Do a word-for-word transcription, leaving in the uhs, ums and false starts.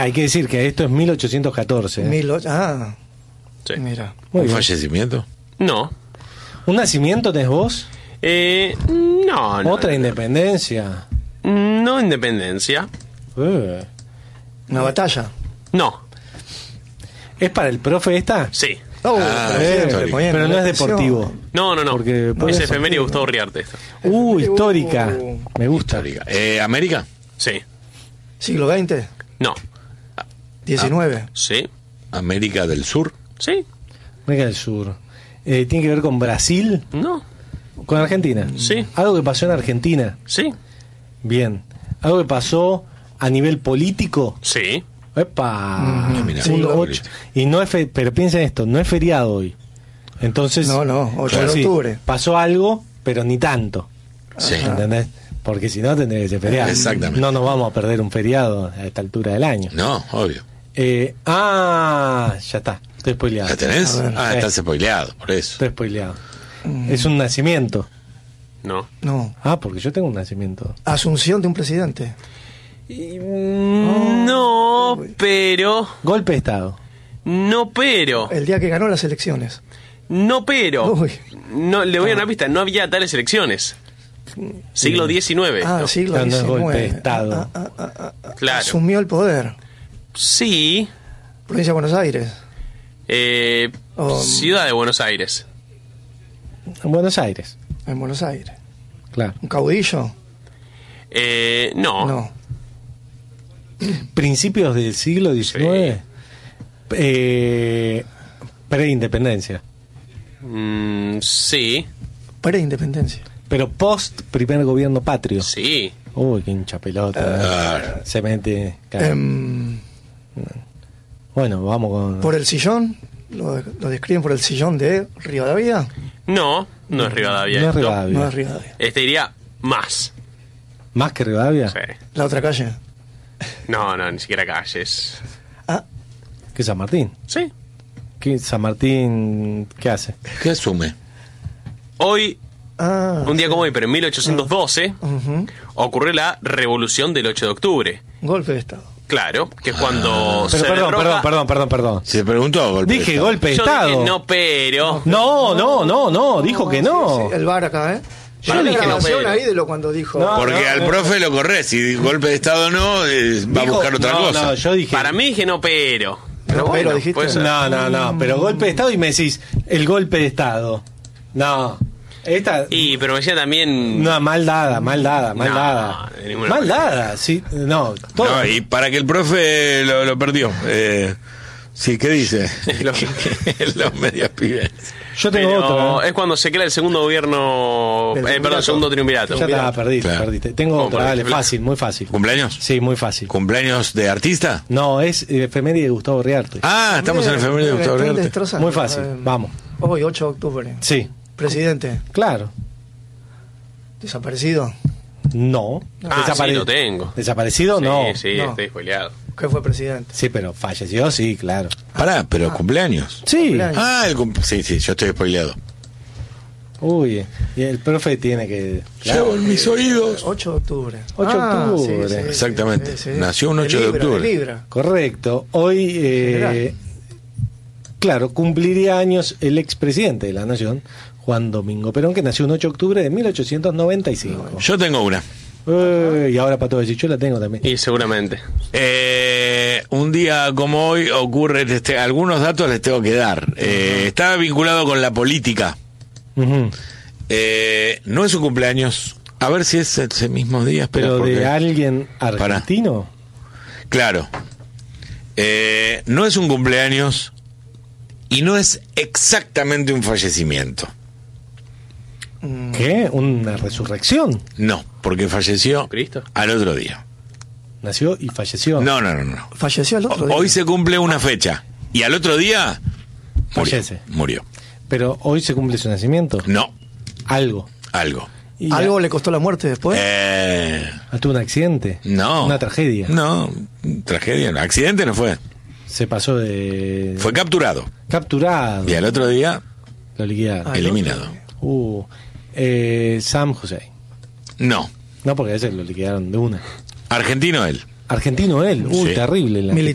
hay que decir que esto es mil ochocientos catorce. ¿eh? Mil ocho, ah, Sí. mira. Muy ¿Un bien. fallecimiento? No. ¿Un nacimiento tenés vos? Eh, no, no. ¿Otra independencia? No independencia. Eh. Una batalla. No. ¿Es para el profe esta? Sí. Oh, Ah, pero Eh, siempre poniendo pero no es la atención. deportivo. No, no, no. Porque puede es ser efeméride deportivo. Gustavo Riarte esta. Uh, histórica. Uh. Me gusta. Eh, ¿América? Sí. Siglo veinte, No. diecinueve. Sí. ¿América del Sur? Sí. América del Sur. Eh, ¿Tiene que ver con Brasil? No. ¿Con Argentina? Sí. ¿Algo que pasó en Argentina? Sí. Bien. ¿Algo que pasó a nivel político? Sí. ¡Epa! Mm, mira, Un sí, ocho. Y no es fe- pero piensen esto, no es feriado hoy. Entonces, No, no, ocho de sí, octubre. pasó algo, pero ni tanto. Sí. ¿Entendés? Porque si no tendría que ser feriado. Exactamente. No nos vamos a perder un feriado a esta altura del año. No, obvio. Eh, ah, ya está. Estoy spoileado. ¿La tenés? A ver. Ah, Eh. estás spoileado, por eso. Estoy spoileado. Es un nacimiento. No. No. Ah, porque yo tengo un nacimiento. Asunción de un presidente. No, pero. Golpe de Estado. No, pero. El día que ganó las elecciones. No, pero. Uy. No, le voy a dar una pista. No había tales elecciones. Siglo diecinueve. Ah, esto. siglo No, no es diecinueve. golpe de Estado. Ah, ah, ah, ah, ah. Claro. Asumió el poder. Sí. Provincia de Buenos Aires. Eh, Um. Ciudad de Buenos Aires. En Buenos Aires. En Buenos Aires. Claro. ¿Un caudillo? Eh, no. No. Principios del siglo diecinueve. Eh, Pre-independencia. Mm, sí. Pre-independencia. Pero post primer gobierno patrio. Sí. Uy, qué hincha pelota. Claro. Se mete. claro. Em, Bueno, vamos con. ¿Por el sillón? ¿Lo, lo describen por el sillón de Rivadavia? No, no es Rivadavia. No es esto. Rivadavia. No es Rivadavia. Este diría más. ¿Más que Rivadavia? Sí. La otra calle. No, no, ni siquiera calles. Ah, ¿Qué San Martín? Sí. ¿Qué San Martín qué hace? ¿Qué asume? Hoy, ah. un día como hoy, pero en mil ochocientos doce, Ujú. ocurrió la revolución del ocho de octubre. Golpe de Estado. Claro, que es cuando Pero se perdón, derroca- perdón, perdón, perdón, perdón. Se preguntó golpe de Dije Estado. golpe de Yo Estado. dije no, pero... No, no, no, no, dijo que no. Sí, sí, el bar acá, ¿eh? Yo Hay una dije no, grabación pero- ahí de lo cuando dijo. No, Porque no, al no. profe lo corres. Si golpe de Estado no, eh, va a Dijo- buscar otra no, cosa. No, yo dije. Para mí dije no, pero... Pero No, bueno, pero dijiste. puede ser. No, no, no, pero golpe de Estado y me decís el golpe de Estado. No. Esta. Y, pero me decía también... No, mal dada, mal dada, mal No, dada. de ninguna Mal manera. dada, sí. No, todo. No, y para que el profe lo, lo perdió. Eh, sí, ¿qué dice? Los- Los medias pibes. Yo tengo Pero otro. ¿eh? es cuando se crea el segundo gobierno... Del Eh, perdón, triunvirato. el segundo triunvirato. Ya está, perdiste, Claro. perdiste. Tengo ¿Cómo otra, dale, perdiste? fácil, muy fácil. ¿Cumpleaños? Sí, muy fácil. ¿Cumpleaños de artista? No, es eh, efeméride de Gustavo Riarte. Ah, estamos en el efeméride de Me Gustavo están Riarte. destrozando. Muy fácil, Eh, vamos. Hoy, ocho de octubre. Sí, Presidente. claro. Desaparecido. No. Ah, Desapare- sí, lo tengo. ¿Desaparecido? Sí, no. sí, No. estoy spoileado. ¿Qué fue presidente? Sí, pero falleció, sí, claro. Pará, pero cumpleaños. Sí. Cumpleaños. Ah, el cum- sí, sí, yo estoy spoileado. Uy, y el profe tiene que... Llevo en mis oídos. ocho de octubre. ocho de octubre. sí, sí, Exactamente. sí, sí. Nació un ocho de Libra, octubre. Libra. Correcto. Hoy, eh, General. claro, cumpliría años el expresidente de la Nación, Juan Domingo Perón, que nació un ocho de octubre de mil ochocientos noventa y cinco. Yo tengo una. Eh, y ahora para todo decir, yo la tengo también. Y seguramente. Eh, un día como hoy ocurre, este, algunos datos les tengo que dar. Eh, está vinculado con la política. Ujú. Eh, no es su cumpleaños. A ver si es ese mismo día. espera, Pero porque- de alguien argentino. Claro. Eh, no es un cumpleaños y no es exactamente un fallecimiento. Mm, ¿Qué? ¿Una resurrección? No, porque falleció ¿Cristo? al otro día. Nació y falleció. No, no, no, no. Falleció el otro día. Hoy se cumple una fecha y al otro día murió. Fallece. Murió. Pero hoy se cumple su nacimiento. No, Algo. algo. Y ¿Algo le costó la muerte después? Eh, la- tuvo un accidente. no. Una tragedia. No, tragedia. no. Accidente no fue. Se pasó de... Fue capturado capturado. y al otro día Lo liquidaron. Ah, eliminado. Uh, eh, Sam José. No. No, porque a ese lo liquidaron de una. Argentino él. Argentino él. Uy, Sí. terrible. la- Militar.